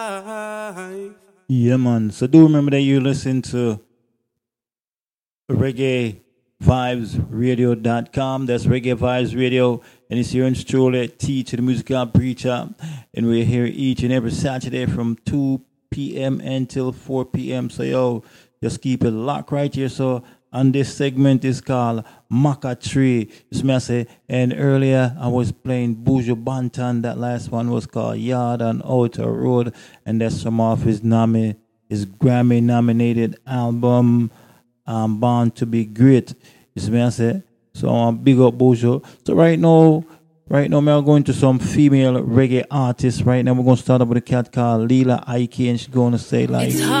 Yeah, man. So do remember that you listen to reggaevibesradio.com. That's Reggae Vibes Radio. And it's your own truly, Teacher, the musical preacher. And we're here each and every Saturday from 2 p.m. until 4 p.m. So, yo, just keep it locked right here. So, and this segment is called Maka Tree. It's me I say. And earlier I was playing Buju Banton. That last one was called Yard on Outer Road. And that's some of his Grammy nominated album, Born to Be Great. It's me I say. So big up Buju. So right now we are going to some female reggae artists. Right now we're going to start up with a cat called Leela Ike, and she's going to say like...